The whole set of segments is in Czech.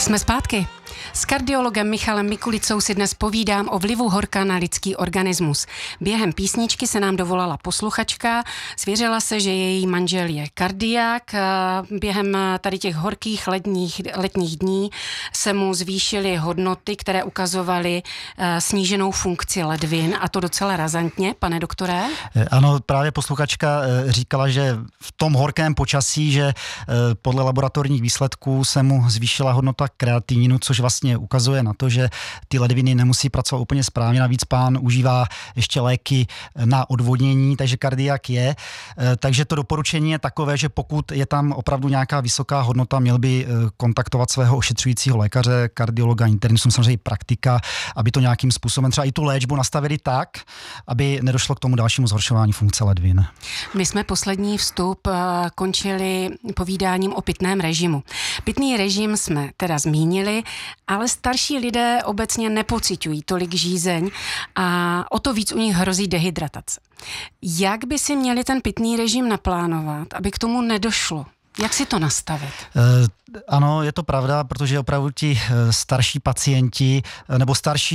Jsme zpátky. S kardiologem Michalem Mikulicou si dnes povídám o vlivu horka na lidský organismus. Během písničky se nám dovolala posluchačka, svěřila se, že její manžel je kardiák. Během tady těch horkých letních dní se mu zvýšily hodnoty, které ukazovaly sníženou funkci ledvin, a to docela razantně, pane doktore. Ano, právě posluchačka říkala, že v tom horkém počasí, že podle laboratorních výsledků se mu zvýšila hodnota kreatininu, což vlastně ukazuje na to, že ty ledviny nemusí pracovat úplně správně. Navíc pán užívá ještě léky na odvodnění, takže kardiak je. Takže to doporučení je takové, že pokud je tam opravdu nějaká vysoká hodnota, měl by kontaktovat svého ošetřujícího lékaře, kardiologa, internistu, samozřejmě praktika, aby to nějakým způsobem třeba i tu léčbu nastavili tak, aby nedošlo k tomu dalšímu zhoršování funkce ledvin. My jsme poslední vstup končili povídáním o pitném režimu. Pitný režim jsme teda zmínili, ale starší lidé obecně nepociťují tolik žízeň a o to víc u nich hrozí dehydratace. Jak by si měli ten pitný režim naplánovat, aby k tomu nedošlo? Jak si to nastavit? Ano, je to pravda, protože opravdu ti starší pacienti nebo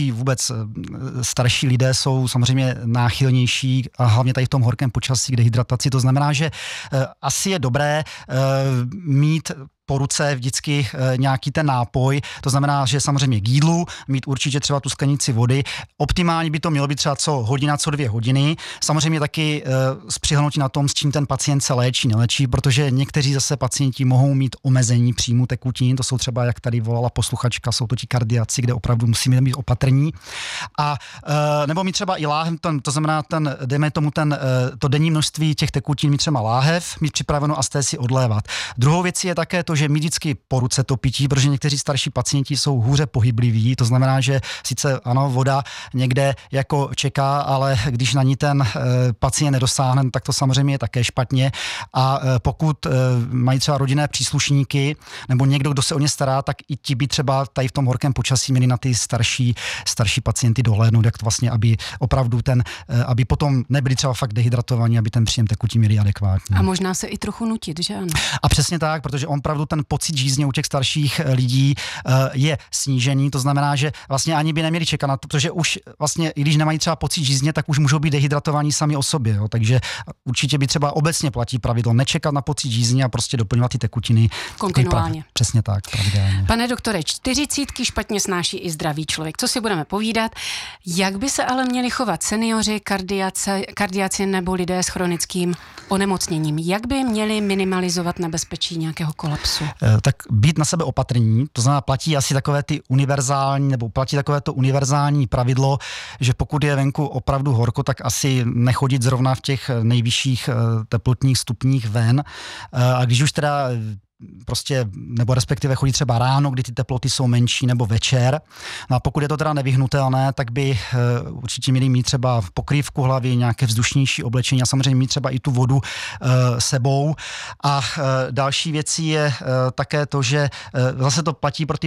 starší lidé jsou samozřejmě náchylnější a hlavně tady v tom horkém počasí k dehydrataci. To znamená, že asi je dobré mít po ruce vždycky nějaký ten nápoj, to znamená, že samozřejmě k jídlu, mít určitě třeba tu sklenici vody. Optimálně by to mělo být třeba co hodina, co 2 hodiny. Samozřejmě taky s přihlednutím na tom, s čím ten pacient se léčí, nelečí, protože někteří zase pacienti mohou mít omezení příjmu tekutin, to jsou třeba, jak tady volala posluchačka, jsou to ti kardiaci, kde opravdu musíme být opatrní. A nebo mít třeba i láhev, to znamená dejme tomu to denní množství těch tekutin, mít třeba láhev, mít připraveno a z té si odlévat. Druhou věcí je také to, že mít vždycky po ruce to pití, protože někteří starší pacienti jsou hůře pohybliví, to znamená, že sice ano, voda někde jako čeká, ale když na ní ten pacient nedosáhne, tak to samozřejmě je také špatně. A pokud mají třeba rodinné příslušníky nebo někdo, kdo se o ně stará, tak i ti by třeba tady v tom horkém počasí měli na ty starší pacienty dohlédnout, jak to vlastně, aby opravdu aby potom nebyli třeba fakt dehydratovaní, aby ten příjem tekutin měli adekvátní. A možná se i trochu nutit, že ano? A přesně tak, protože on opravdu ten pocit žízně u těch starších lidí je snížený, to znamená, že vlastně ani by neměli čekat na to, protože už vlastně, i když nemají třeba pocit žízně, tak už můžou být dehydratovaní sami o sobě, jo? Takže určitě by třeba obecně platí pravidlo nečekat na pocit žízně a prostě doplňovat ty tekutiny kontinuálně. Přesně tak, pravidelně. Pane doktore, 40 špatně snáší i zdravý člověk. Co si budeme povídat? Jak by se ale měli chovat seniori, kardiaci nebo lidé s chronickým onemocněním? Jak by měli minimalizovat nebezpečí nějakého kolapsu? Tak být na sebe opatrní, to znamená platí asi takové to univerzální pravidlo, že pokud je venku opravdu horko, tak asi nechodit zrovna v těch nejvyšších teplotních stupních ven. A když už teda prostě, nebo respektive chodí třeba ráno, kdy ty teploty jsou menší, nebo večer. No a pokud je to teda nevyhnutelné, tak by určitě měli mít třeba v pokrývku hlavy nějaké vzdušnější oblečení a samozřejmě mít třeba i tu vodu sebou. A další věcí je také to, že zase to platí pro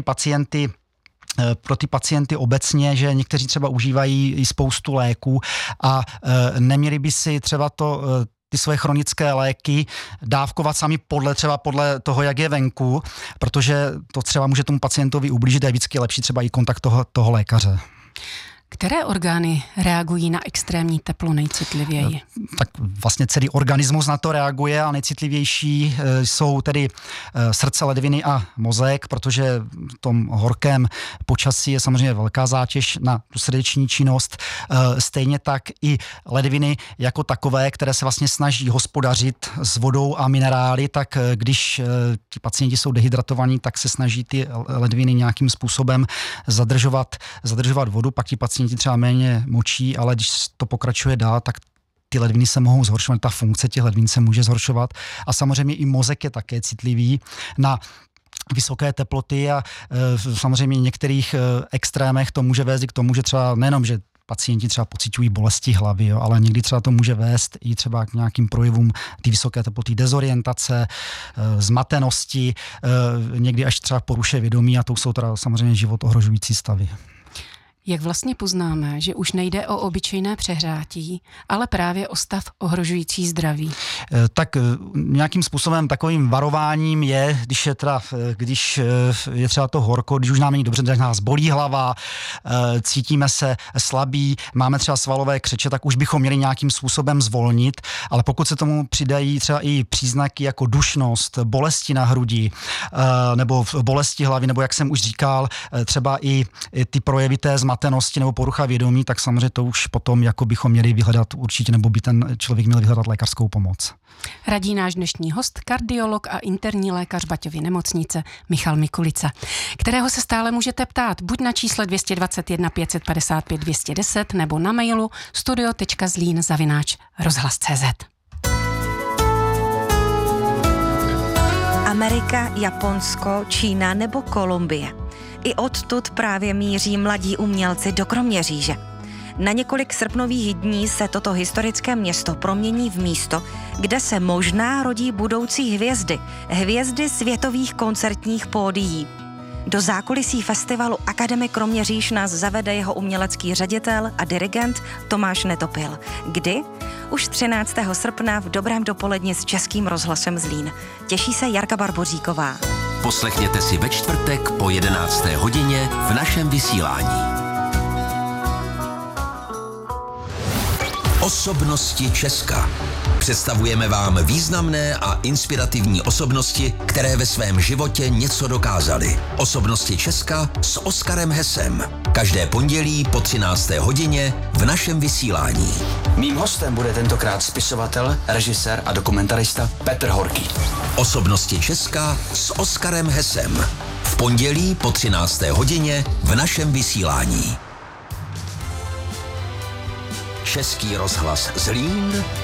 ty pacienty obecně, že někteří třeba užívají i spoustu léků a neměli by si třeba ty svoje chronické léky dávkovat sami podle toho, jak je venku, protože to třeba může tomu pacientovi ublížit a je vždycky lepší třeba i kontakt toho lékaře. Které orgány reagují na extrémní teplo nejcitlivěji? Tak vlastně celý organismus na to reaguje a nejcitlivější jsou tedy srdce, ledviny a mozek, protože v tom horkém počasí je samozřejmě velká zátěž na tu srdeční činnost. Stejně tak i ledviny jako takové, které se vlastně snaží hospodařit s vodou a minerály, tak když ti pacienti jsou dehydratovaní, tak se snaží ty ledviny nějakým způsobem zadržovat vodu, pak ti pacienti třeba méně močí, ale když to pokračuje dál, tak ty ledviny se mohou zhoršovat, ta funkce těch ledvin se může zhoršovat a samozřejmě i mozek je také citlivý na vysoké teploty a samozřejmě v některých extrémech to může vést i k tomu, že třeba nejenom, že pacienti třeba pociťují bolesti hlavy, jo, ale někdy třeba to může vést i třeba k nějakým projevům ty vysoké teploty, dezorientace, zmatenosti, někdy až třeba poruše vědomí a to jsou teda samozřejmě život ohrožující stavy. Jak vlastně poznáme, že už nejde o obyčejné přehrátí, ale právě o stav ohrožující zdraví? Tak nějakým způsobem takovým varováním je, když je třeba to horko, když už nám není dobře, když nás bolí hlava, cítíme se slabí, máme třeba svalové křeče, tak už bychom měli nějakým způsobem zvolnit, ale pokud se tomu přidají třeba i příznaky jako dušnost, bolesti na hrudi, nebo bolesti hlavy, nebo jak jsem už říkal, třeba i ty projevy té zmatenosti nebo porucha vědomí, tak samozřejmě to už potom jako bychom měli vyhledat určitě, nebo by ten člověk měl vyhledat lékařskou pomoc. Radí náš dnešní host, kardiolog a interní lékař Baťovy nemocnice Michal Mikulica, kterého se stále můžete ptát buď na čísle 221 555 210 nebo na mailu studio.zlín@rozhlas.cz. Amerika, Japonsko, Čína nebo Kolumbie. I odtud právě míří mladí umělci do Kroměříže. Na několik srpnových dní se toto historické město promění v místo, kde se možná rodí budoucí hvězdy světových koncertních pódií. Do zákulisí festivalu Akademie Kroměříž nás zavede jeho umělecký ředitel a dirigent Tomáš Netopil. Kdy? Už 13. srpna v dobrém dopoledni s Českým rozhlasem Zlín. Těší se Jarka Barboříková. Poslechněte si ve čtvrtek po 11. hodině v našem vysílání. Osobnosti Česka. Představujeme vám významné a inspirativní osobnosti, které ve svém životě něco dokázaly. Osobnosti Česka s Oskarem Hesem. Každé pondělí po 13. hodině v našem vysílání. Mým hostem bude tentokrát spisovatel, režisér a dokumentarista Petr Horký. Osobnosti Česka s Oskarem Hesem. V pondělí po 13. hodině v našem vysílání. Český rozhlas Zlín